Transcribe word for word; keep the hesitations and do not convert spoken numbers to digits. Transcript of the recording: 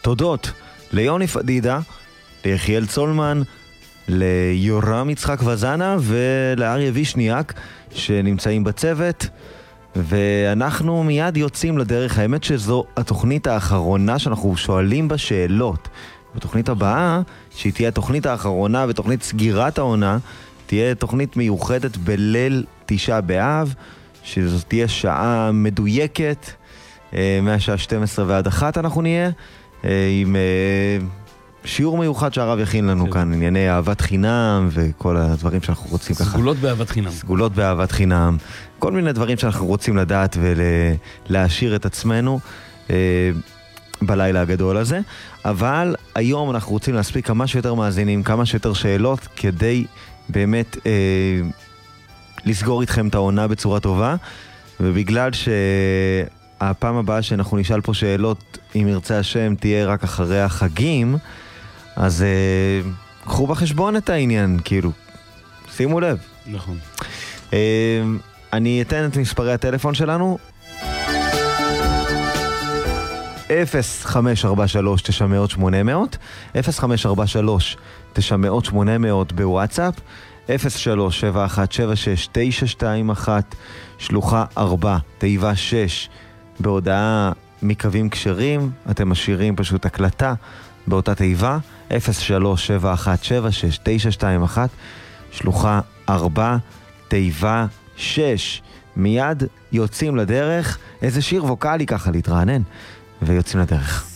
תודות ליוני פדידה, ליחיאל צולמן, ליורם יצחק וזנה ולאריה וישניאק שנמצאים בצוות, ואנחנו מיד יוצאים לדרך. האמת שזו התוכנית האחרונה שאנחנו שואלים בשאלות. בתוכנית הבאה, שהיא תהיה התוכנית האחרונה ותוכנית סגירת העונה, תהיה תוכנית מיוחדת בליל תשעה באב, שזו תהיה שעה מדויקת, מהשעה שתים עשרה ועד אחת אנחנו נהיה, עם שיעור מיוחד שהרב יכין לנו כאן, ענייני אהבת חינם וכל הדברים שאנחנו רוצים ככה. סגולות באהבת חינם. סגולות באהבת חינם. כל מיני דברים שאנחנו רוצים לדעת ולהעשיר את עצמנו בלילה הגדול הזה. אבל היום אנחנו רוצים להספיק כמה שיותר מאזינים, כמה שיותר שאלות, כדי באמת אה, לסגור איתכם את העונה בצורה טובה. ובגלל שהפעם הבאה שאנחנו נשאל פה שאלות, אם ירצה השם, תהיה רק אחרי החגים, אז אה, קחו בחשבון את העניין, כאילו, שימו לב. נכון. אה, אני אתן את מספרי הטלפון שלנו. אפס חמש ארבע שלוש תשע מאות שמונה מאות, אפס חמש ארבע שלוש תשע מאות שמונה מאות בוואטסאפ, אפס שלוש שבע אחת שבע שש תשע שתיים אחת, שלוחה ארבע, תיבה שש, בהודעה מקווים כשרים, אתם משאירים פשוט הקלטה באותה תיבה, אפס שלוש שבע אחת שבע שש תשע שתיים אחת, שלוחה ארבע, תיבה שש. מיד יוצאים לדרך, איזה שיר ווקלי ככה להתרענן, ויוצאים לדרך.